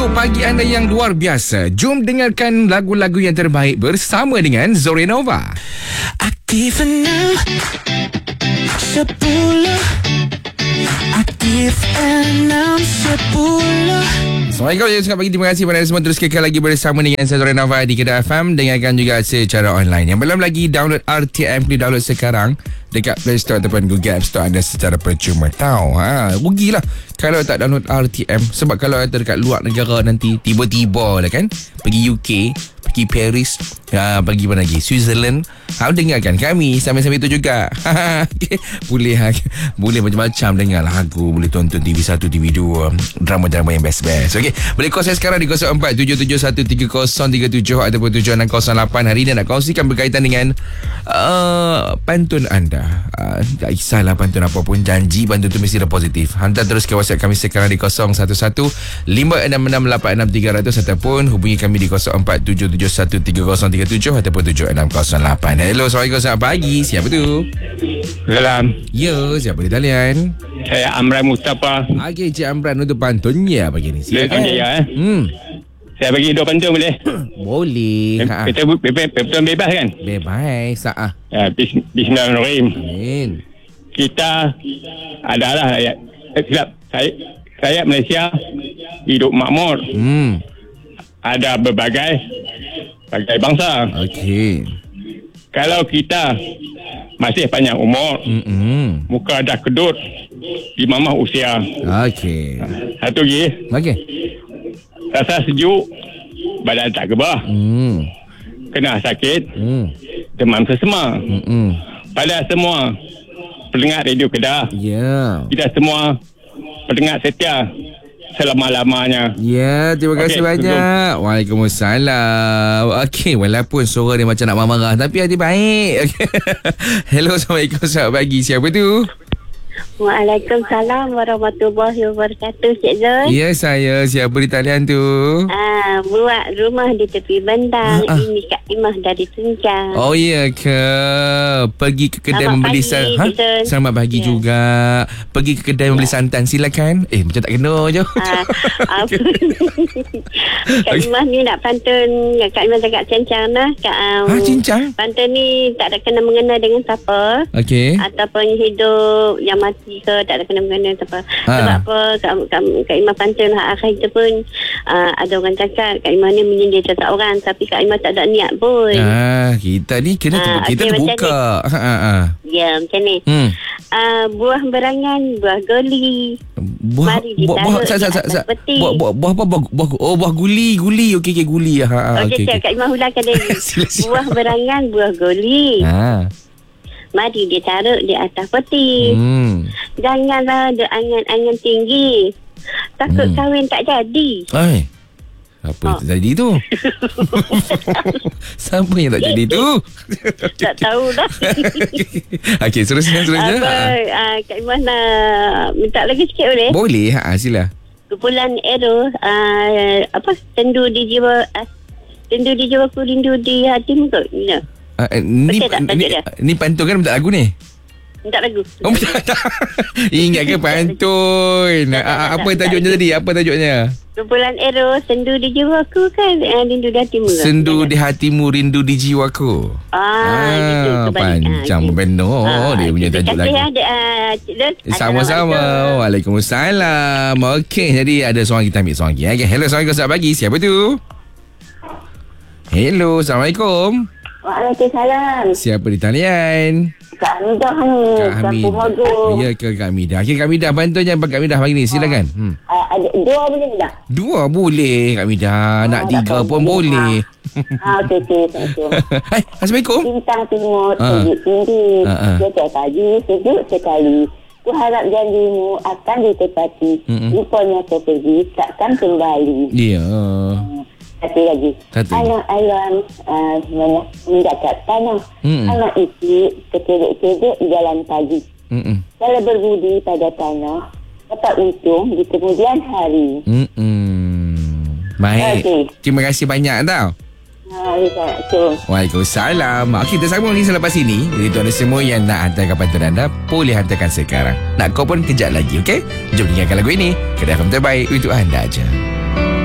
untuk pagi anda yang luar biasa. Jom dengarkan lagu-lagu yang terbaik bersama dengan Zorenova. Aktif 6 10 Aktif 6 10. Assalamualaikum, saya cakap pagi. Terima kasih kepada semua. Terus kekal lagi bersama dengan saya Zorenova di Kedah FM. Dengarkan juga secara online. Yang belum lagi download RTM, boleh download sekarang dekat Play Store ataupun Google App Store anda secara percuma. Tahu, rugilah kalau tak download RTM. Sebab kalau anda dekat luar negara nanti tiba-tiba lah kan, pergi UK, pergi Paris, pergi mana lagi, Switzerland, dengarkan kami sambil-sambil tu juga. Okay. Boleh macam-macam dengar lagu, boleh tonton TV1, TV2, drama-drama yang best-best. Okay. Boleh call saya sekarang di 0477130337 ataupun 7608. Hari ini nak kongsikan berkaitan dengan pantun anda. Tak kisahlah pantun apa pun, janji pantun tu mesti positif. Hantar terus ke WhatsApp kami sekarang di 011566863000 ataupun hubungi kami di 0477130337 ataupun 7608. Hello, Assalamualaikum, selamat pagi. Siapa tu? Salam. Ya, siapa di talian? Saya Amran Mustafa. Okey, Cik Amran, untuk pantunnya pagi ni. Silakan. Saya bagi 2 pantun boleh? Boleh. Pantun bebas kan? Bebas. Bismillahirrahmanirrahim. Amin. Kita adalah rakyat Malaysia hidup makmur. Ada berbagai bangsa. Okey. Kalau kita masih panjang umur, muka dah kedut, di mamah usia. Okey. Satu lagi. Okey. Rasa sejuk, badan tak gebah. Kena sakit, demam sesama. Pada semua pendengar Radio Kedah, kita semua pendengar setia selama-lamanya. Ya, terima kasih banyak. Waalaikumsalam. Okey, walaupun suara dia macam nak marah-marah, tapi hati baik. Okay. Hello, Assalamualaikum, selamat pagi. Siapa tu? Waalaikumsalam warahmatullahi wabarakatuh, Cik Zul. Ya, saya. Siapa di talian tu? Buat rumah di tepi bentang. Ini Kak Imah dari Tuncang. Oh, ya ke? Pergi ke kedai membeli santan. Selamat pagi juga. Pergi ke kedai membeli santan, silakan. Macam tak kena je. Kak Imah ni nak pantun. Kak Imah cakap cincang lah. Cincang? Pantun ni tak ada kena-mengena dengan siapa. Okey. Ataupun hidup yang mati ke, tak ada kena-mengena apa. Sebab apa Kak Imah pantun akhir itu pun ada orang cakap Kak Imah ni menyindir seseorang, tapi Kak Imah tak ada niat pun. Kita ni kena kita terbuka. Ya, macam ni. Buah berangan, buah goli. Buah guli. Okey, guli. Okey, Kak Imah ulangkan lagi. Buah berangan, buah goli. Mari ditaruh di atas peti. Janganlah ada angan-angan tinggi. Takut kahwin tak jadi. Apa yang tak jadi tu? Siapa yang tak jadi tu? Tak tahulah. Okey, seterusnya. Kak Imah nak minta lagi sikit boleh? Boleh, sila. Kumpulan Arrow, sendu di jiwaku, rindu di hatimu kot. Ni pantun kan, minta lagu ni? Minta lagu. Ingat ke pantun? Apa tajuknya tadi? Apa tajuknya? Kumpulan Arrow, sendu di jiwaku kan, rindu di hatimu. Sendu di hatimu, rindu di jiwaku. Gitu. Panjang benar. Dia punya tajuk lagu. Sama-sama. Waalaikumsalam. Okey, jadi ada seorang, kita ambil seorang lagi. Okay. Hello, Assalamualaikum, selamat pagi. Siapa tu? Hello, Assalamualaikum. Waalaikumsalam. Siapa di talian? Kak Hamidah ni. Kak Hamidah. Ya ke Kak Hamidah? Okey, Kak Hamidah, bantunya Kak Hamidah pagi ni. Silakan. Ada 2 boleh tak? 2 boleh Kak Hamidah. Nak 3 pun boleh. Okey. Hai, Assalamualaikum. Bintang timur, sejuk tinggi. Setiap pagi, sejuk sekali. Ku harap janjimu akan ditepati. Rupanya kau pergi, takkan kembali. Ya. Satu lagi. Anak ayam mendakat tanah. Anak itu kecerek-cerek di jalan pagi. Kalau berbudi pada tanah, dapat untung di kemudian hari. Baik. Terima kasih banyak tau. Waalaikumsalam. Okey, kita sambung ni selepas ini. Jadi tuan-tuan semua yang nak hantarkan pantun anda, boleh hantarkan sekarang. Nak kau pun kejap lagi, okey? Jom dengarkan lagu ini. Kedah FM terbaik untuk anda aja.